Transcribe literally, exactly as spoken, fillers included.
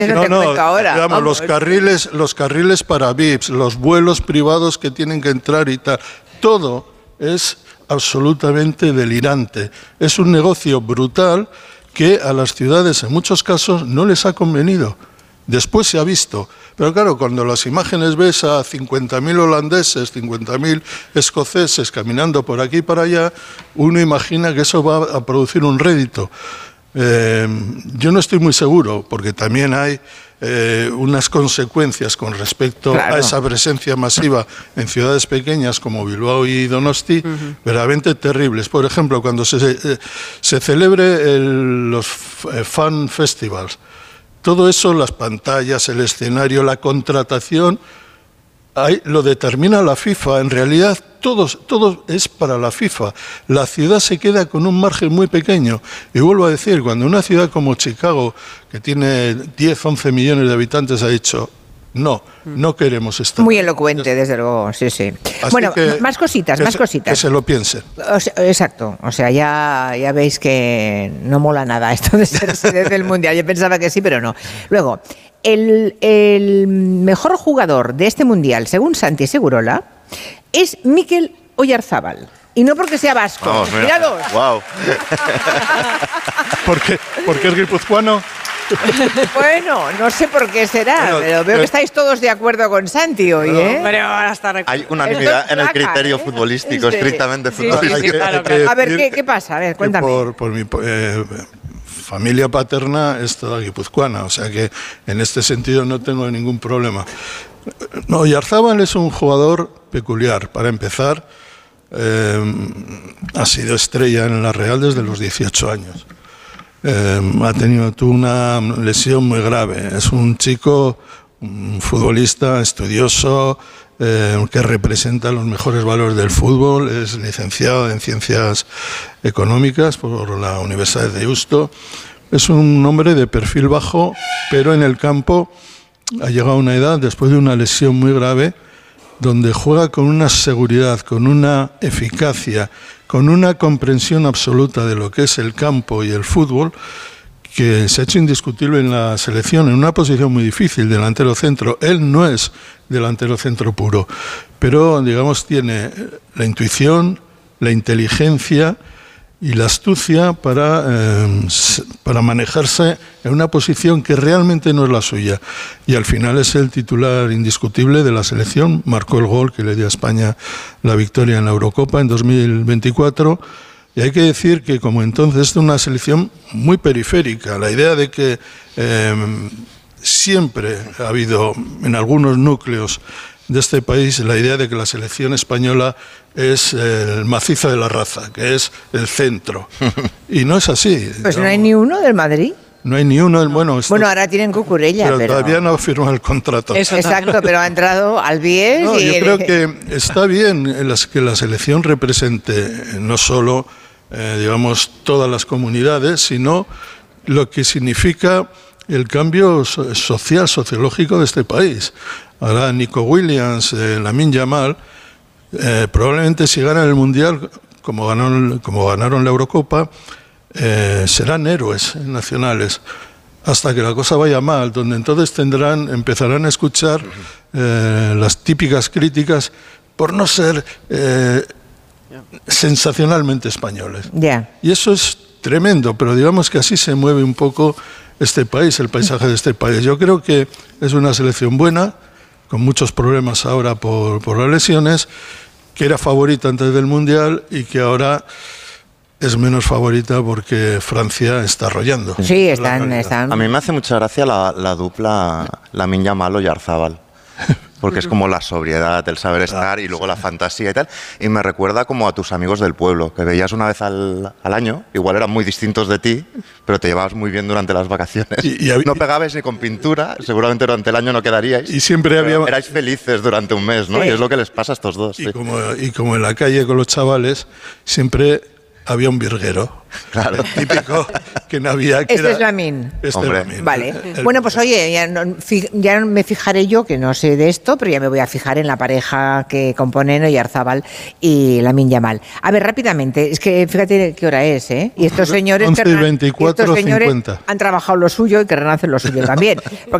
No, no, ahora. Digamos, los carriles, los carriles para V I Ps, los vuelos privados que tienen que entrar y tal, todo es absolutamente delirante. Es un negocio brutal que a las ciudades en muchos casos no les ha convenido. Después se ha visto. Pero claro, cuando las imágenes ves a cincuenta mil holandeses, cincuenta mil escoceses caminando por aquí y para allá, uno imagina que eso va a producir un rédito. Eh, yo no estoy muy seguro, porque también hay eh, unas consecuencias con respecto claro. a esa presencia masiva en ciudades pequeñas como Bilbao y Donosti, uh-huh. verdaderamente terribles. Por ejemplo, cuando se, eh, se celebre el, los fan festivals, todo eso, las pantallas, el escenario, la contratación, ahí lo determina la FIFA. En realidad, todo, todo es para la FIFA. La ciudad se queda con un margen muy pequeño. Y vuelvo a decir, cuando una ciudad como Chicago, que tiene diez, once millones de habitantes, ha dicho... No, no queremos estar. Muy elocuente, desde luego, sí, sí. Así bueno, que, más cositas, que más se, cositas. Que se lo piensen. O sea, exacto, o sea, ya, ya veis que no mola nada esto de ser sede del Mundial. Yo pensaba que sí, pero no. Luego, el, el mejor jugador de este Mundial, según Santi Segurola, es Mikel Oyarzábal. Y no porque sea vasco. Vamos, mira. Míralos. Wow. ¿Por qué? ¿Porque es guipuzcoano? Bueno, no sé por qué será, bueno, pero veo que estáis todos de acuerdo con Santi hoy, ¿eh? Pero hasta hay unanimidad en el criterio ¿eh? futbolístico, sí. estrictamente sí, futbolístico. Sí, sí, claro, claro. A ver, ¿qué, ¿qué pasa? A ver, cuéntame. Por, por mi eh, familia paterna es toda guipuzcoana, o sea que en este sentido no tengo ningún problema. No, Oyarzábal es un jugador peculiar, para empezar. Eh, ha sido estrella en la Real desde los dieciocho años. Eh, ha tenido tuvo una lesión muy grave. Es un chico, un futbolista estudioso, eh, que representa los mejores valores del fútbol. Es licenciado en Ciencias Económicas por la Universidad de Deusto. Es un hombre de perfil bajo, pero en el campo ha llegado a una edad, después de una lesión muy grave, donde juega con una seguridad, con una eficacia, con una comprensión absoluta de lo que es el campo y el fútbol, que se ha hecho indiscutible en la selección, en una posición muy difícil, delantero centro. Él no es delantero centro puro, pero, digamos, tiene la intuición, la inteligencia y la astucia para, eh, para manejarse en una posición que realmente no es la suya. Y al final es el titular indiscutible de la selección. Marcó el gol que le dio a España la victoria en la Eurocopa en dos mil veinticuatro. Y hay que decir que, como entonces, es una selección muy periférica. La idea de que eh, siempre ha habido en algunos núcleos de este país la idea de que la selección española es el macizo de la raza, que es el centro. Y no es así. Pues no hay ni uno del Madrid. No hay ni uno. Bueno, esto, bueno ahora tienen Cucurella, pero, pero... todavía no ha firmado el contrato. Eso Exacto, pero ha entrado al Bies. No, y... yo creo que está bien las, que la selección represente no solo, eh, digamos, todas las comunidades, sino lo que significa el cambio social, sociológico de este país. Ahora Nico Williams, eh, Lamine Yamal, eh, probablemente si ganan el Mundial, como ganaron, como ganaron la Eurocopa, eh, serán héroes nacionales, hasta que la cosa vaya mal, donde entonces tendrán, empezarán a escuchar eh, las típicas críticas por no ser eh, sensacionalmente españoles. Yeah. Y eso es tremendo, pero digamos que así se mueve un poco este país, el paisaje de este país. Yo creo que es una selección buena, con muchos problemas ahora por, por las lesiones, que era favorita antes del Mundial y que ahora es menos favorita porque Francia está arrollando. Sí, están, están... A mí me hace mucha gracia la, la dupla Lamine Yamal Oyarzábal, porque es como la sobriedad, el saber estar y luego la fantasía y tal. Y me recuerda como a tus amigos del pueblo, que veías una vez al, al año, igual eran muy distintos de ti, pero te llevabas muy bien durante las vacaciones. Y, y, no pegabais ni con pintura, seguramente durante el año no quedaríais. Y siempre había... Erais felices durante un mes, ¿no? Sí. Y es lo que les pasa a estos dos. Y, sí. como, y como en la calle con los chavales, siempre había un virguero. Claro. El típico que no había... Que Este era, es Lamine. Este Hombre. es Lamine. Vale. El- el- Bueno, pues oye, ya, no, fi- ya me fijaré yo, que no sé de esto, pero ya me voy a fijar en la pareja que componen Oyarzábal y Lamine Yamal. A ver, rápidamente, es que fíjate qué hora es, ¿eh? Y estos señores, once y querrán- veinticuatro, estos señores cincuenta. han trabajado lo suyo y querrán hacer lo suyo también. Porque